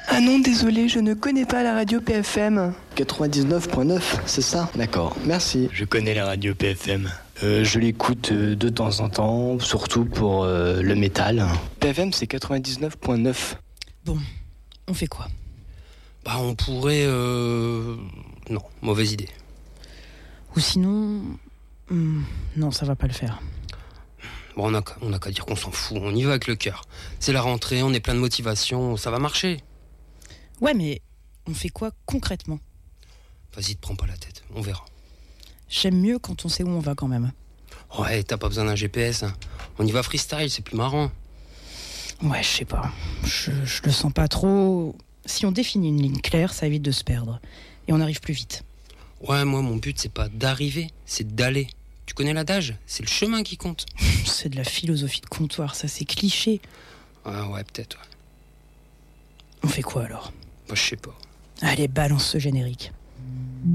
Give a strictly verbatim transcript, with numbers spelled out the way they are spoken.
Ah non, désolé, je ne connais pas la radio P F M. quatre-vingt-dix-neuf point neuf, c'est ça? D'accord, merci. Je connais la radio P F M. Euh, je l'écoute euh, de temps en temps, surtout pour euh, le métal. P F M, c'est quatre-vingt-dix-neuf point neuf. Bon, on fait quoi? Bah, on pourrait... Euh... Non, mauvaise idée. Ou sinon... Hmm, non, ça va pas le faire. Bon, on a, on a qu'à dire qu'on s'en fout, on y va avec le cœur. C'est la rentrée, on est plein de motivation, ça va marcher. Ouais, mais on fait quoi concrètement? Vas-y, te prends pas la tête, on verra. J'aime mieux quand on sait où on va quand même. Ouais, t'as pas besoin d'un G P S, hein. On y va freestyle, c'est plus marrant. Ouais, je sais pas. Je, je le sens pas trop. Si on définit une ligne claire, ça évite de se perdre. Et on arrive plus vite. Ouais, moi, mon but, c'est pas d'arriver, c'est d'aller. Tu connais l'adage? C'est le chemin qui compte. C'est de la philosophie de comptoir, ça, c'est cliché. Ah ouais, peut-être, ouais. On fait quoi alors? Bah, je sais pas. Allez, balance ce générique.